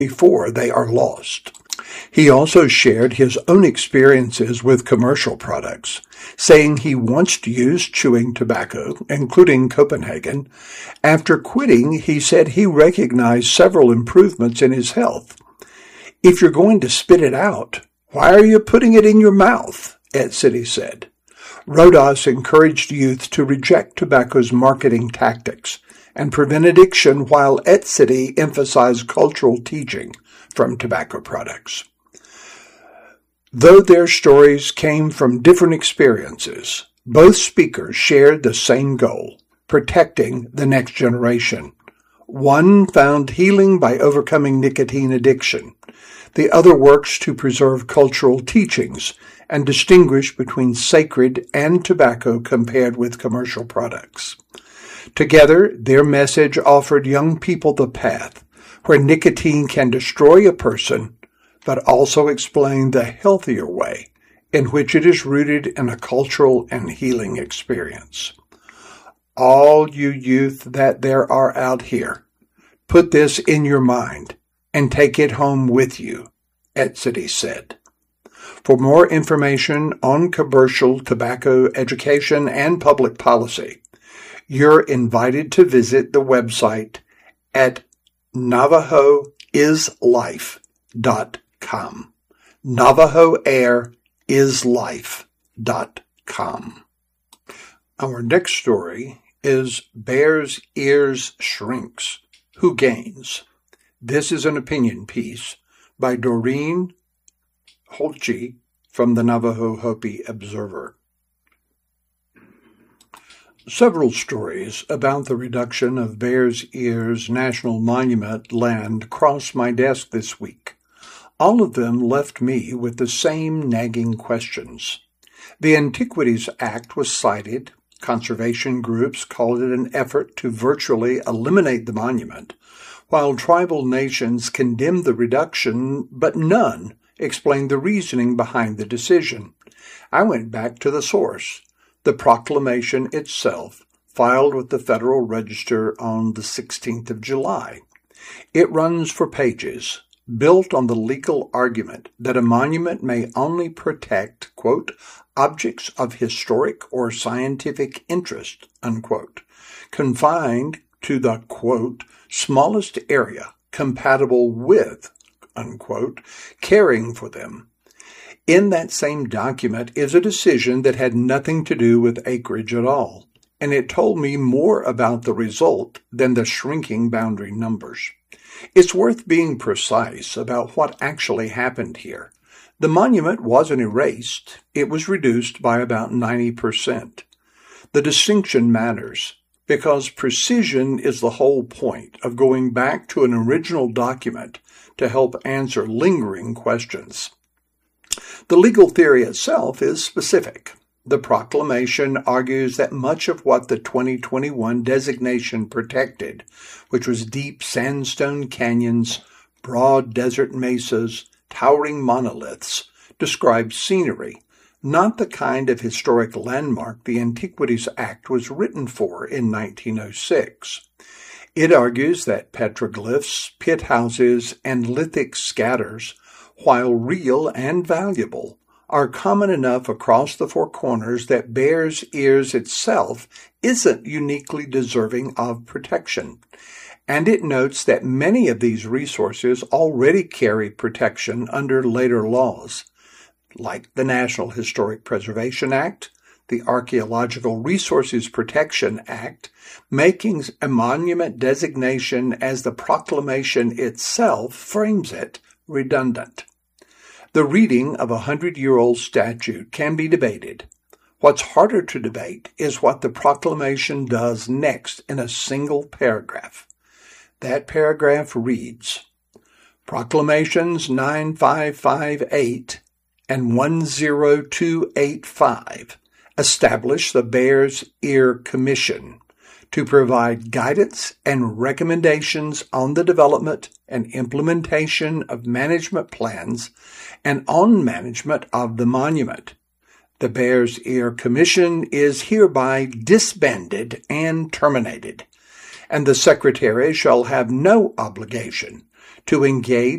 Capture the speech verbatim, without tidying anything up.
before they are lost. He also shared his own experiences with commercial products, saying he once used chewing tobacco, including Copenhagen. After quitting, he said he recognized several improvements in his health. "If you're going to spit it out, why are you putting it in your mouth?" Etcity said. Rodas encouraged youth to reject tobacco's marketing tactics and prevent addiction, while Etcity emphasized cultural teaching from tobacco products. Though their stories came from different experiences, both speakers shared the same goal: protecting the next generation. One found healing by overcoming nicotine addiction. The other works to preserve cultural teachings and distinguish between sacred and tobacco compared with commercial products. Together, their message offered young people the path where nicotine can destroy a person, but also explain the healthier way in which it is rooted in a cultural and healing experience. All you youth that there are out here, put this in your mind and take it home with you, Etcity said. For more information on commercial tobacco education and public policy, you're invited to visit the website at navajo is life dot com. Navajo Air is life dot com. Our next story is Bear's Ears Shrinks. Who gains? This is an opinion piece by Doreen Holtje from the Navajo Hopi Observer. Several stories about the reduction of Bears Ears National Monument land crossed my desk this week. All of them left me with the same nagging questions. The Antiquities Act was cited. Conservation groups called it an effort to virtually eliminate the monument, while tribal nations condemned the reduction, but none explained the reasoning behind the decision. I went back to the source, the proclamation itself, filed with the Federal Register on the sixteenth of July. It runs for pages, built on the legal argument that a monument may only protect, quote, objects of historic or scientific interest, unquote, confined to the, quote, smallest area compatible with, unquote, caring for them. In that same document is a decision that had nothing to do with acreage at all, and it told me more about the result than the shrinking boundary numbers. It's worth being precise about what actually happened here. The monument wasn't erased. It was reduced by about ninety percent. The distinction matters because precision is the whole point of going back to an original document to help answer lingering questions. The legal theory itself is specific. The proclamation argues that much of what the twenty twenty-one designation protected, which was deep sandstone canyons, broad desert mesas, towering monoliths, describes scenery, not the kind of historic landmark the Antiquities Act was written for in nineteen oh six. It argues that petroglyphs, pit houses, and lithic scatters, while real and valuable, are common enough across the four corners that Bears Ears itself isn't uniquely deserving of protection. And it notes that many of these resources already carry protection under later laws, like the National Historic Preservation Act, the Archaeological Resources Protection Act, making a monument designation as the proclamation itself frames it redundant. The reading of a hundred-year-old statute can be debated. What's harder to debate is what the proclamation does next in a single paragraph. That paragraph reads, Proclamations nine five five eight and one zero two eight five establish the Bears Ear Commission to provide guidance and recommendations on the development and implementation of management plans and on management of the monument. The Bears Ear Commission is hereby disbanded and terminated, and the Secretary shall have no obligation to engage